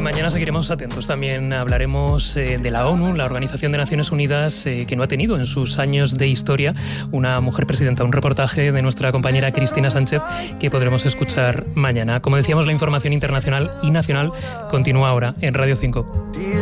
mañana seguiremos atentos. También hablaremos de la ONU, la Organización de Naciones Unidas, que no ha tenido en sus años de historia una mujer presidenta. Un reportaje de nuestra compañera Cristina Sánchez que podremos escuchar mañana. Como decíamos, la información internacional y nacional continúa ahora en Radio 5.